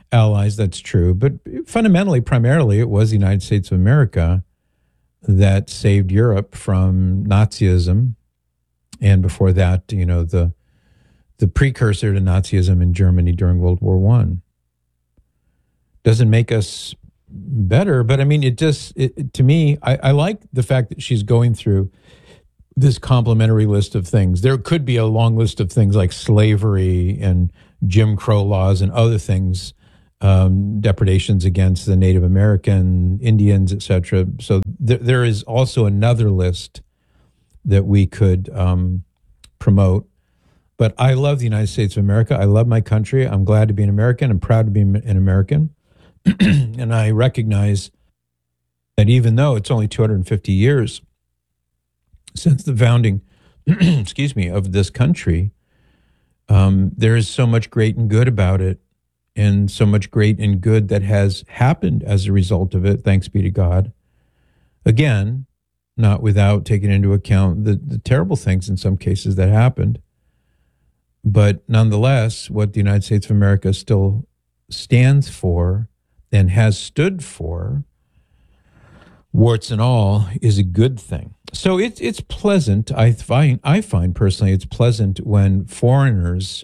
[SPEAKER 2] allies, that's true. But fundamentally, primarily, it was the United States of America that saved Europe from Nazism. And before that, you know, the the precursor to Nazism in Germany during World War One. Doesn't make us better, but I mean, it just, it, to me, I, I like the fact that she's going through this complimentary list of things. There could be a long list of things like slavery and Jim Crow laws and other things, um, depredations against the Native American, Indians, et cetera. So th- there is also another list that we could um, promote. But I love the United States of America. I love my country. I'm glad to be an American. I'm proud to be an American. And I recognize that even though it's only two hundred fifty years since the founding, excuse me, of this country, um, there is so much great and good about it, and so much great and good that has happened as a result of it, thanks be to God. Again, not without taking into account the, the terrible things in some cases that happened. But nonetheless, what the United States of America still stands for and has stood for, warts and all, is a good thing. So it's it's pleasant. I find I find personally it's pleasant when foreigners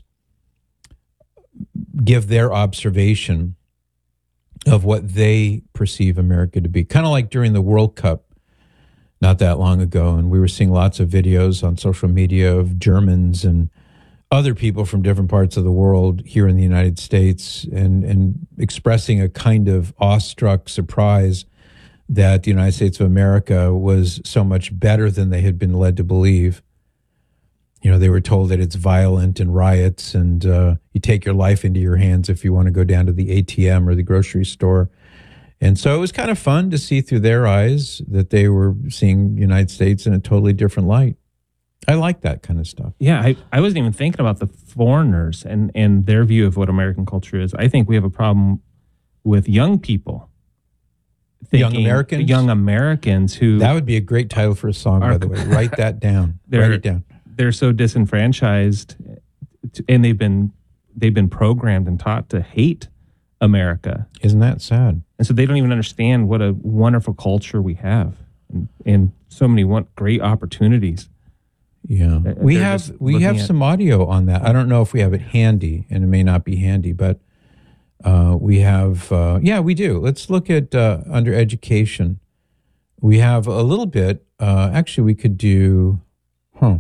[SPEAKER 2] give their observation of what they perceive America to be. Kind of like during the World Cup not that long ago, and we were seeing lots of videos on social media of Germans and other people from different parts of the world here in the United States, and, and expressing a kind of awestruck surprise that the United States of America was so much better than they had been led to believe. You know, they were told that it's violent and riots, and uh, you take your life into your hands if you want to go down to the A T M or the grocery store. And so it was kind of fun to see through their eyes that they were seeing the United States in a totally different light. I like that kind of stuff.
[SPEAKER 5] Yeah, I, I wasn't even thinking about the foreigners and, and their view of what American culture is. I think we have a problem with young people.
[SPEAKER 2] Young Americans?
[SPEAKER 5] Young Americans who...
[SPEAKER 2] That would be a great title for a song,
[SPEAKER 5] are,
[SPEAKER 2] by the way. Write that down.
[SPEAKER 5] Write
[SPEAKER 2] it down.
[SPEAKER 5] They're so disenfranchised, and they've been they've been programmed and taught to hate America.
[SPEAKER 2] Isn't that sad?
[SPEAKER 5] And so they don't even understand what a wonderful culture we have, and, and so many one, great opportunities.
[SPEAKER 2] Yeah, we have we have some audio on that. I don't know if we have it handy, and it may not be handy, but uh, we have. Uh, yeah, we do. Let's look at uh, under education. We have a little bit. Uh, actually, we could do. Huh.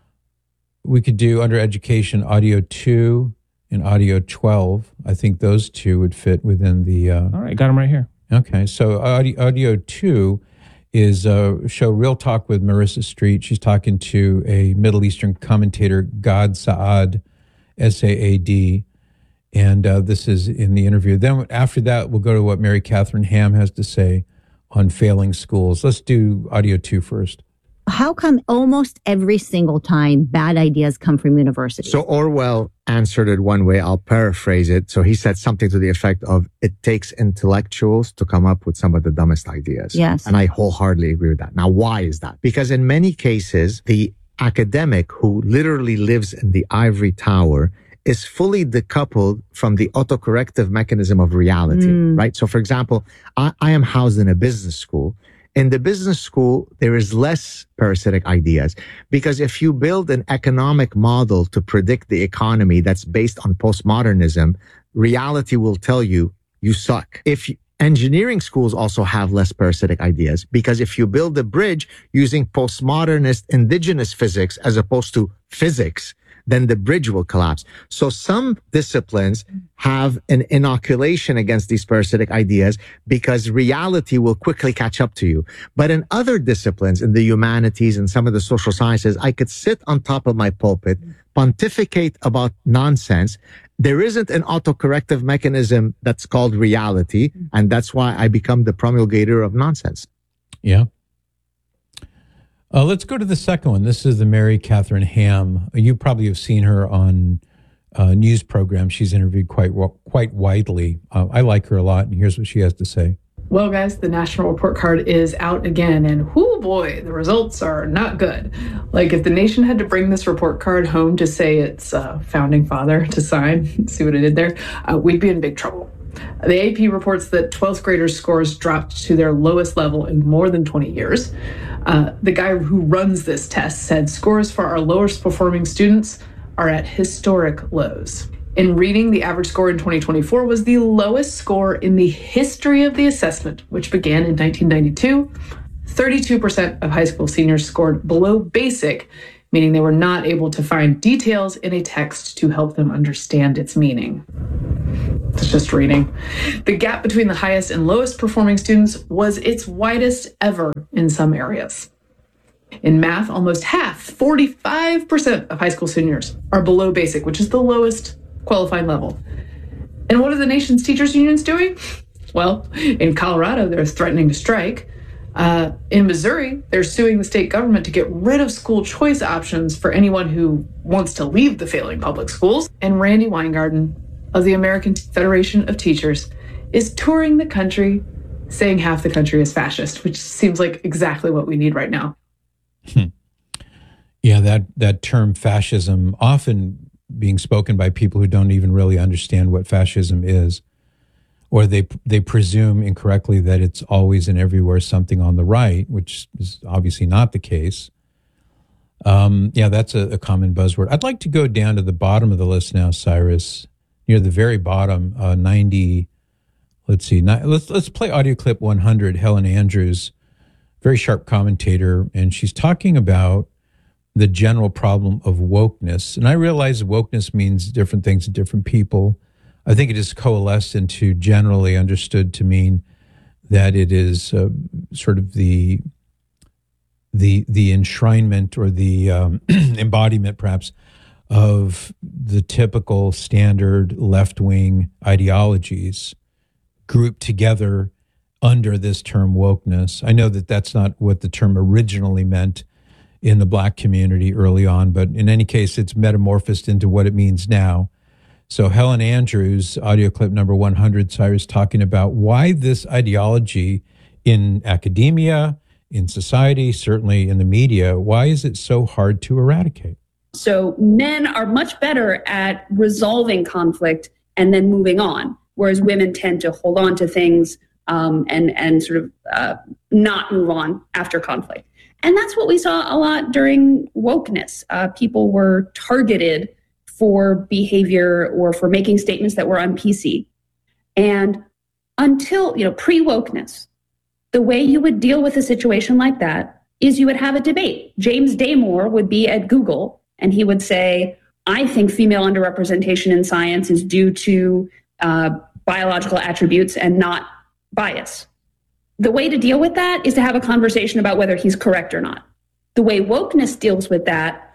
[SPEAKER 2] We could do under education audio two and audio twelve. I think those two would fit within the. Uh,
[SPEAKER 5] All right, got them right here.
[SPEAKER 2] Okay, so audio, audio two is a show Real Talk with Marissa Street. She's talking to a Middle Eastern commentator, Gad Saad, S A A D. And uh, this is in the interview. Then after that, we'll go to what Mary Catherine Ham has to say on failing schools. Let's do audio two first.
[SPEAKER 3] How come almost every single time bad ideas come from universities?
[SPEAKER 22] So Orwell answered it one way. I'll paraphrase it. So he said something to the effect of, it takes intellectuals to come up with some of the dumbest ideas.
[SPEAKER 3] Yes.
[SPEAKER 22] And I wholeheartedly agree with that. Now, why is that? Because in many cases, the academic who literally lives in the ivory tower is fully decoupled from the autocorrective mechanism of reality, mm. right? So for example, I, I am housed in a business school. In the business school, there is less parasitic ideas, because if you build an economic model to predict the economy that's based on postmodernism, reality will tell you, you suck. If you, engineering schools also have less parasitic ideas, because if you build a bridge using postmodernist indigenous physics as opposed to physics, then the bridge will collapse. So some disciplines have an inoculation against these parasitic ideas because reality will quickly catch up to you. But in other disciplines, in the humanities and some of the social sciences, I could sit on top of my pulpit, pontificate about nonsense. There isn't an autocorrective mechanism that's called reality, and that's why I become the promulgator of nonsense.
[SPEAKER 2] Yeah. Uh, let's go to the second one. This is the Mary Catherine Ham. You probably have seen her on uh, news programs. She's interviewed quite quite widely. Uh, I like her a lot, and here's what she has to say.
[SPEAKER 23] Well, guys, the national report card is out again, and whoo boy, the results are not good. Like, if the nation had to bring this report card home to say its uh, founding father to sign, see what I did there, uh, we'd be in big trouble. The A P reports that twelfth graders' scores dropped to their lowest level in more than twenty years. Uh, the guy who runs this test said scores for our lowest performing students are at historic lows. In reading, the average score in twenty twenty-four was the lowest score in the history of the assessment, which began in nineteen ninety-two. thirty-two percent of high school seniors scored below basic, meaning they were not able to find details in a text to help them understand its meaning. It's just reading. The gap between the highest and lowest performing students was its widest ever in some areas. In math, almost half, forty-five percent of high school seniors are below basic, which is the lowest qualifying level. And what are the nation's teachers unions doing? Well, in Colorado, they're threatening to strike. Uh, in Missouri, they're suing the state government to get rid of school choice options for anyone who wants to leave the failing public schools. And Randy Weingarten of the American Federation of Teachers is touring the country saying half the country is fascist, which seems like exactly what we need right now.
[SPEAKER 2] Hmm. Yeah, that, that term fascism, often being spoken by people who don't even really understand what fascism is, or they they presume incorrectly that it's always and everywhere something on the right, which is obviously not the case. Um, yeah, that's a, a common buzzword. I'd like to go down to the bottom of the list now, Cyrus, near the very bottom, uh, ninety. Let's see. Not, let's let's play audio clip one hundred. Helen Andrews, very sharp commentator, and she's talking about the general problem of wokeness. And I realize wokeness means different things to different people. I think it is coalesced into generally understood to mean that it is uh, sort of the the the enshrinement or the um, embodiment, perhaps, of the typical standard left-wing ideologies grouped together under this term wokeness. I know that that's not what the term originally meant in the Black community early on, but in any case, it's metamorphosed into what it means now. So Helen Andrews, audio clip number one hundred, Cyrus, talking about why this ideology in academia, in society, certainly in the media, why is it so hard to eradicate?
[SPEAKER 6] So men are much better at resolving conflict and then moving on, whereas women tend to hold on to things um, and, and sort of uh, not move on after conflict. And that's what we saw a lot during wokeness. Uh, people were targeted for behavior or for making statements that were un-P C. And until, you know, pre-wokeness, the way you would deal with a situation like that is you would have a debate. James Damore would be at Google and he would say, I think female underrepresentation in science is due to uh, biological attributes and not bias. The way to deal with that is to have a conversation about whether he's correct or not. The way wokeness deals with that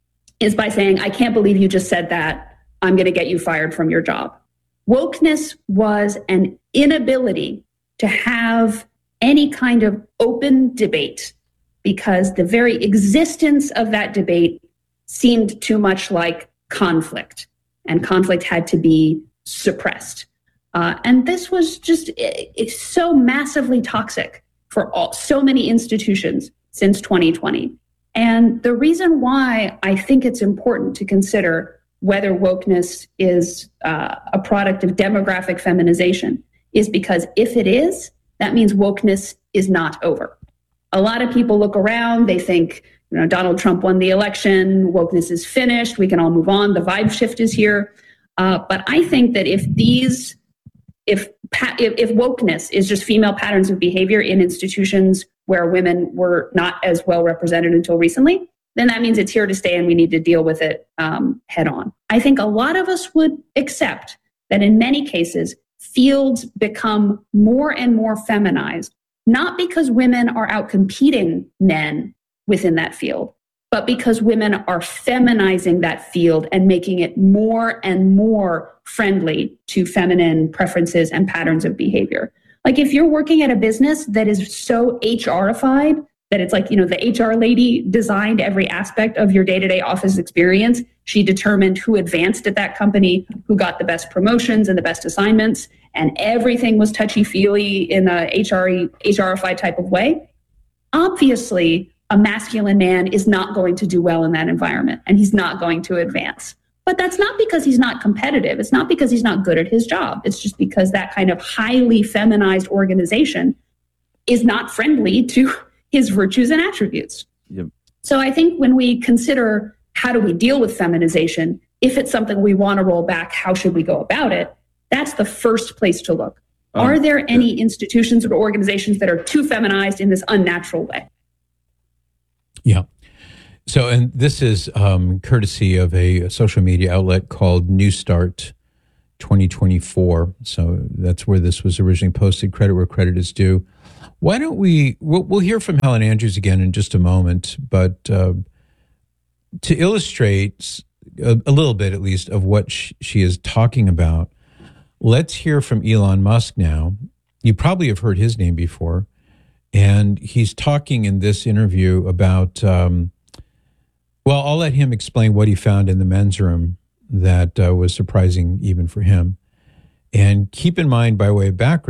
[SPEAKER 6] is by saying, I can't believe you just said that. I'm going to get you fired from your job. Wokeness was an inability to have any kind of open debate because the very existence of that debate seemed too much like conflict, and conflict had to be suppressed. Uh, and this was just it, it's so massively toxic for all, so many institutions since twenty twenty. And the reason why I think it's important to consider whether wokeness is uh, a product of demographic feminization is because if it is, that means wokeness is not over. A lot of people look around, they think, you know, Donald Trump won the election, wokeness is finished, we can all move on, the vibe shift is here. Uh, but I think that if these If, if if wokeness is just female patterns of behavior in institutions where women were not as well represented until recently, then that means it's here to stay and we need to deal with it um, head on. I think a lot of us would accept that in many cases, fields become more and more feminized, not because women are out competing men within that field, but because women are feminizing that field and making it more and more friendly to feminine preferences and patterns of behavior. Like if you're working at a business that is so H R-ified that it's like, you know, the H R lady designed every aspect of your day-to-day office experience. She determined who advanced at that company, who got the best promotions and the best assignments, and everything was touchy-feely in a H R, H R-ified type of way. Obviously, a masculine man is not going to do well in that environment, and he's not going to advance. But that's not because he's not competitive. It's not because he's not good at his job. It's just because that kind of highly feminized organization is not friendly to his virtues and attributes.
[SPEAKER 7] Yep.
[SPEAKER 6] So I think when we consider how do we deal with feminization, if it's something we want to roll back, how should we go about it? That's the first place to look.
[SPEAKER 7] Um,
[SPEAKER 6] Are there any institutions or organizations that are too feminized in this unnatural way?
[SPEAKER 2] Yeah. So, and this is um, courtesy of a social media outlet called New Start twenty twenty-four. So that's where this was originally posted. Credit where credit is due. Why don't we, we'll, we'll hear from Helen Andrews again in just a moment, but uh, to illustrate a, a little bit, at least, of what she, she is talking about, let's hear from Elon Musk now. You probably have heard his name before. And he's talking in this interview about, um, well, I'll let him explain what he found in the men's room that uh, was surprising even for him. And keep in mind, by way of background,